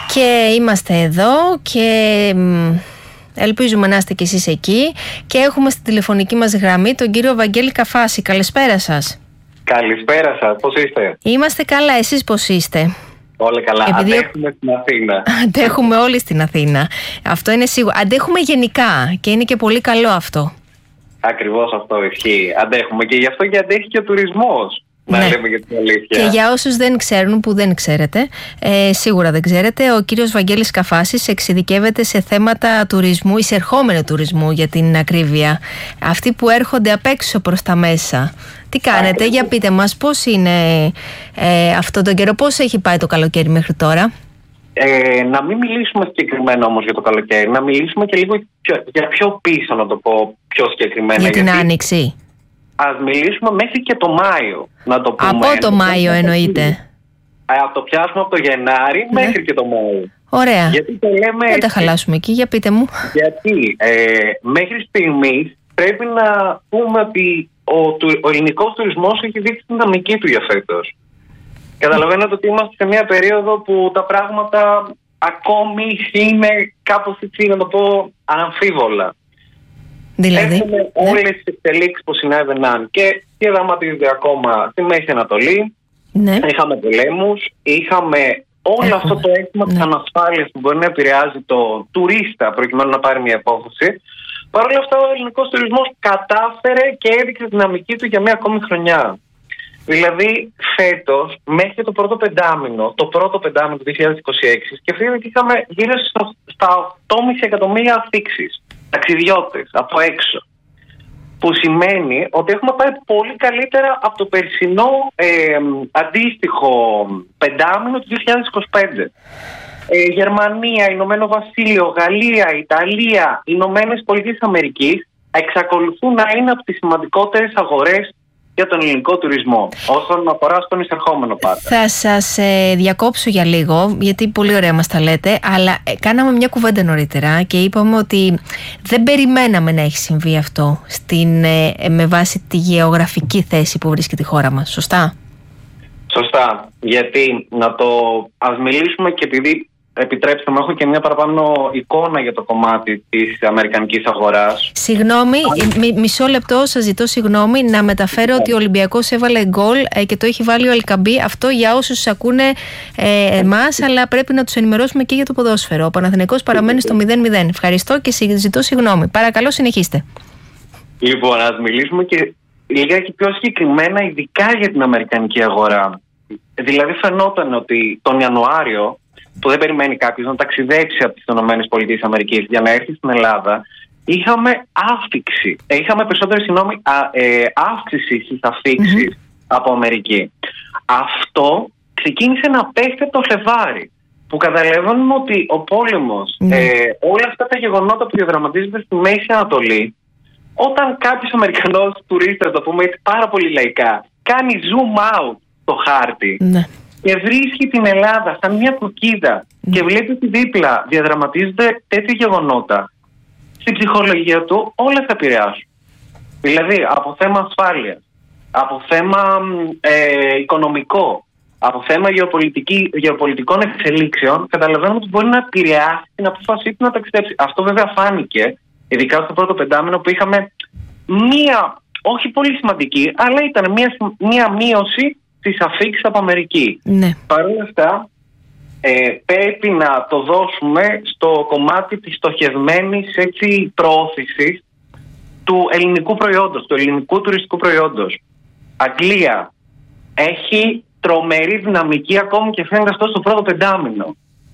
Και είμαστε εδώ και ελπίζουμε να είστε κι εσείς εκεί. Και έχουμε στη τηλεφωνική μας γραμμή τον κύριο Βαγγέλη Καφάση. Καλησπέρα σας. Καλησπέρα σας, πώς είστε? Είμαστε καλά, εσείς πώς είστε? Όλοι καλά, αντέχουμε στην Αθήνα. Αντέχουμε όλοι στην Αθήνα, αυτό είναι σίγουρο. Αντέχουμε γενικά και είναι και πολύ καλό αυτό. Ακριβώς αυτό ισχύει, αντέχουμε και γι' αυτό και αντέχει και ο τουρισμός. Ναι. Να λέμε για την αλήθεια. Και για όσους δεν ξέρουν, που δεν ξέρετε, σίγουρα δεν ξέρετε, ο κύριος Βαγγέλης Καφάσης εξειδικεύεται σε θέματα τουρισμού, εισερχόμενου τουρισμού για την ακρίβεια. Αυτοί που έρχονται απ' έξω προς τα μέσα. Τι κάνετε, για πείτε μας πώς είναι αυτό τον καιρό, πώς έχει πάει το καλοκαίρι μέχρι τώρα? Να μην μιλήσουμε συγκεκριμένα όμως για το καλοκαίρι, να μιλήσουμε και λίγο για πιο πίσω, να το πω πιο συγκεκριμένα. Για την Άνοιξη. Ας μιλήσουμε μέχρι και το Μάιο, να το πούμε. Από το Μάιο εννοείται. Το πιάσουμε από το Γενάρη μέχρι και το Μάιο. Ωραία. Γιατί το λέμε δεν τα χαλάσουμε εκεί, για πείτε μου. Γιατί μέχρι στιγμής πρέπει να πούμε ότι ο ελληνικός τουρισμός έχει δείξει την δυναμική του για φέτος. Καταλαβαίνετε ότι είμαστε σε μια περίοδο που τα πράγματα ακόμη είναι κάπως έτσι, να το πω, αμφίβολα. Δηλαδή, έχουμε όλες τις εξελίξεις που συνέβαιναν και διαδραματίζονται ακόμα στη Μέση Ανατολή. Ναι. Είχαμε πολέμους, είχαμε όλο αυτό το αίσθημα της ανασφάλειας που μπορεί να επηρεάζει το τουρίστα προκειμένου να πάρει μια απόφαση. Παρ' όλα αυτά, ο ελληνικός τουρισμός κατάφερε και έδειξε τη δυναμική του για μια ακόμη χρονιά. Δηλαδή, φέτος, μέχρι το πρώτο πεντάμινο του 2026, σκεφτείτε ότι είχαμε γύρω στα 8,5 εκατομμύρια αφήξεις, ταξιδιώτες από έξω. Που σημαίνει ότι έχουμε πάει πολύ καλύτερα από το περσινό αντίστοιχο πεντάμινο του 2025. Γερμανία, Ηνωμένο Βασίλειο, Γαλλία, Ιταλία, Ηνωμένες Πολιτείες Αμερικής εξακολουθούν να είναι από τις σημαντικότερες αγορές για τον ελληνικό τουρισμό, όσον αφορά στον εισερχόμενο πάντα. Θα σας διακόψω για λίγο, γιατί πολύ ωραία μας τα λέτε, αλλά κάναμε μια κουβέντα νωρίτερα και είπαμε ότι δεν περιμέναμε να έχει συμβεί αυτό με βάση τη γεωγραφική θέση που βρίσκεται η χώρα μας. Σωστά? Σωστά, γιατί ας μιλήσουμε, και επειδή επιτρέψτε μου, έχω και μια παραπάνω εικόνα για το κομμάτι της αμερικανικής αγοράς. Συγγνώμη, μισό λεπτό, σας ζητώ συγγνώμη, να μεταφέρω ότι ο Ολυμπιακός έβαλε γκολ και το έχει βάλει ο Ελκαμπή. Αυτό για όσους ακούνε εμάς, αλλά πρέπει να τους ενημερώσουμε και για το ποδόσφαιρο. Ο Παναθηναϊκός παραμένει στο 0-0. Ευχαριστώ και ζητώ συγγνώμη. Παρακαλώ, συνεχίστε. Λοιπόν, ας μιλήσουμε και λίγα πιο συγκεκριμένα, ειδικά για την αμερικανική αγορά. Δηλαδή, φαινόταν ότι τον Ιανουάριο, που δεν περιμένει κάποιος να ταξιδέψει από τις ΗΠΑ για να έρθει στην Ελλάδα, είχαμε αύξηση στις αφήξεις από Αμερική. Αυτό ξεκίνησε να πέφτει από το Φλεβάρι, που καταλαβαίνουμε ότι ο πόλεμος, όλα αυτά τα γεγονότα που διαδραματίζονται στη Μέση Ανατολή, όταν κάποιος Αμερικανός τουρίστας, το πούμε έτσι πάρα πολύ λαϊκά, κάνει zoom out το χάρτη, και βρίσκει την Ελλάδα σαν μια κουκίδα και βλέπει ότι δίπλα διαδραματίζονται τέτοια γεγονότα, στην ψυχολογία του όλα θα επηρεάσουν. Δηλαδή, από θέμα ασφάλειας, από θέμα οικονομικό, από θέμα γεωπολιτικών εξελίξεων, καταλαβαίνουμε ότι μπορεί να επηρεάσει την απόφασή του να ταξιδέψει. Αυτό βέβαια φάνηκε, ειδικά στο πρώτο πεντάμινο, που είχαμε μία, όχι πολύ σημαντική, αλλά ήταν μία μείωση τις αφήξεις από Αμερική. Ναι. Παρ' όλα αυτά, πρέπει να το δώσουμε στο κομμάτι της στοχευμένης προώθησης του ελληνικού προϊόντος, του ελληνικού τουριστικού προϊόντος. Αγγλία έχει τρομερή δυναμική ακόμη και φαίνεται αυτό στο πρώτο πεντάμινο.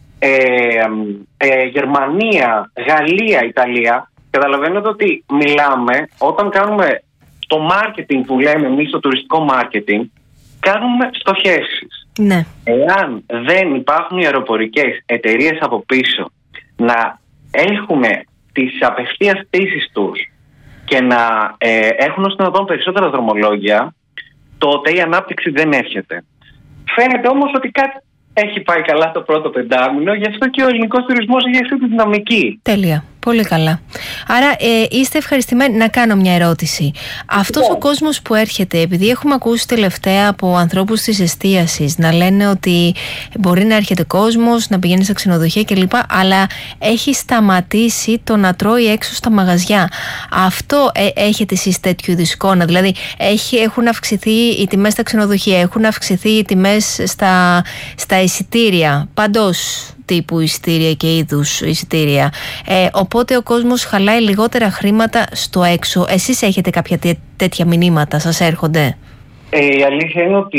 Γερμανία, Γαλλία, Ιταλία. Καταλαβαίνετε ότι μιλάμε, όταν κάνουμε το marketing που λέμε εμείς, το τουριστικό marketing, κάνουμε στοχεύσεις. Ναι. Εάν δεν υπάρχουν οι αεροπορικές εταιρείες από πίσω να έχουν τις απευθείας πτήσεις τους και να έχουν ως δυνατόν περισσότερα δρομολόγια, τότε η ανάπτυξη δεν έρχεται. Φαίνεται όμως ότι κάτι έχει πάει καλά το πρώτο πεντάμινο, γι' αυτό και ο ελληνικός τουρισμός έχει αυτή τη δυναμική. Τέλεια. Πολύ καλά. Άρα είστε ευχαριστημένοι. Να κάνω μια ερώτηση. Αυτός ο κόσμος που έρχεται, επειδή έχουμε ακούσει τελευταία από ανθρώπους της εστίασης να λένε ότι μπορεί να έρχεται κόσμος, να πηγαίνει στα ξενοδοχεία κλπ. Αλλά έχει σταματήσει το να τρώει έξω στα μαγαζιά. Αυτό έχετε εσείς τέτοιου είδους εικόνα? Δηλαδή έχουν αυξηθεί οι τιμές στα ξενοδοχεία, έχουν αυξηθεί οι τιμές στα εισιτήρια, παντός τύπου εισιτήρια και είδους εισιτήρια. Οπότε ο κόσμος χαλάει λιγότερα χρήματα στο έξω. Εσείς έχετε κάποια τέτοια μηνύματα, σας έρχονται? Η αλήθεια είναι ότι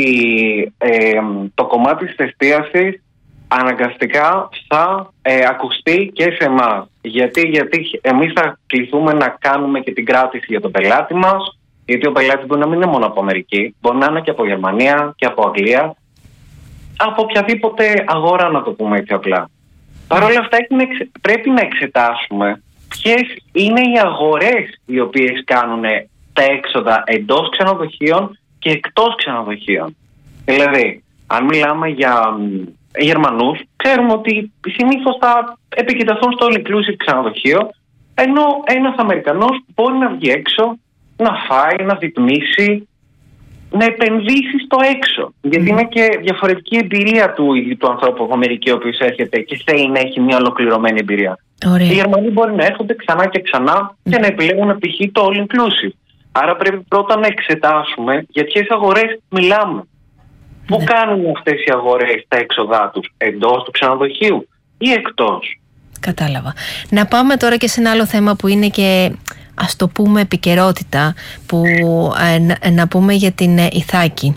το κομμάτι της εστίασης αναγκαστικά θα ακουστεί και σε εμάς. Γιατί εμείς θα κληθούμε να κάνουμε και την κράτηση για τον πελάτη μας, γιατί ο πελάτης μπορεί να μην είναι μόνο από Αμερική, μπορεί να είναι και από Γερμανία και από Αγγλία, από οποιαδήποτε αγορά, να το πούμε έτσι απλά. Παρ' όλα αυτά πρέπει να εξετάσουμε ποιες είναι οι αγορές οι οποίες κάνουν τα έξοδα εντός ξενοδοχείων και εκτός ξενοδοχείων. Δηλαδή, αν μιλάμε για Γερμανούς, ξέρουμε ότι συνήθως θα επικεντρωθούν στο all inclusive ξενοδοχείο, ενώ ένας Αμερικανός μπορεί να βγει έξω, να φάει, να δειπνήσει, να επενδύσει στο έξω. Γιατί είναι και διαφορετική εμπειρία του ανθρώπου από Αμερική, ο οποίος έρχεται και θέλει να έχει μια ολοκληρωμένη εμπειρία. Ωραία. Οι Γερμανοί μπορεί να έρχονται ξανά και ξανά και να επιλέγουν π.χ. το all inclusive. Άρα πρέπει πρώτα να εξετάσουμε για ποιες αγορές μιλάμε. Πού κάνουν αυτές οι αγορές τα έξοδά τους, εντός του ξενοδοχείου ή εκτός? Κατάλαβα. Να πάμε τώρα και σε ένα άλλο θέμα που είναι και, ας το πούμε, επικαιρότητα, που να πούμε για την Ιθάκη.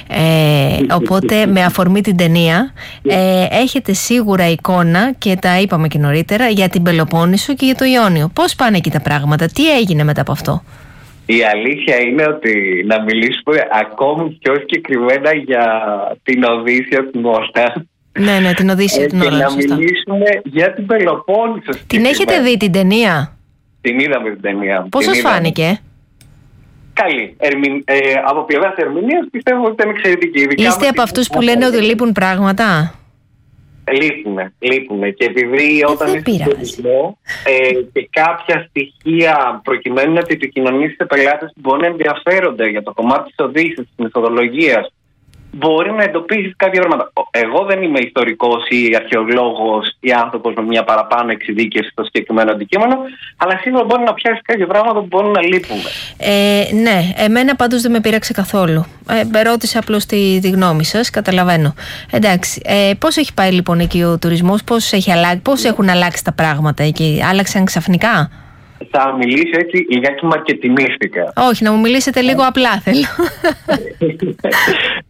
Οπότε με αφορμή την ταινία έχετε σίγουρα εικόνα, και τα είπαμε και νωρίτερα, για την Πελοπόννησο και για το Ιόνιο. Πώς πάνε εκεί τα πράγματα, τι έγινε μετά από αυτό? Η αλήθεια είναι ότι να μιλήσουμε ακόμη πιο συγκεκριμένα για την Οδύσσεια του Νότα. Ναι, την Οδύσσεια του Νότα. Και να μιλήσουμε για την Πελοπόννησο. Την έχετε δει την ταινία? Την είδαμε την ταινία. Πώς σας φάνηκε? Καλή. Από πλευράς ερμηνείας πιστεύω ότι ήταν εξαιρετική. Είστε από αυτούς που λένε ότι λείπουν πράγματα? Λείπουν. Και επειδή όταν είσαι στο τουρισμό και κάποια στοιχεία προκειμένου να επικοινωνήσει σε πελάτες που μπορεί να ενδιαφέρονται για το κομμάτι της οδήγησης, της μεθοδολογίας, μπορεί να εντοπίσεις κάποια πράγματα. Εγώ δεν είμαι ιστορικός ή αρχαιολόγος ή άνθρωπος με μια παραπάνω εξειδίκευση στο συγκεκριμένο αντικείμενο, αλλά σίγουρα μπορεί να πιάσει κάποια πράγματα που μπορούν να λείπουν. Ναι, εμένα πάντως δεν με πείραξε καθόλου. Ρώτησα απλώς τη γνώμη σας, καταλαβαίνω. Εντάξει, πώς έχει πάει λοιπόν εκεί ο τουρισμός, πώς έχουν αλλάξει τα πράγματα εκεί, άλλαξαν ξαφνικά? Θα μιλήσω έτσι λιγάκι μαρκετινίστικα. Όχι, να μου μιλήσετε λίγο απλά θέλω.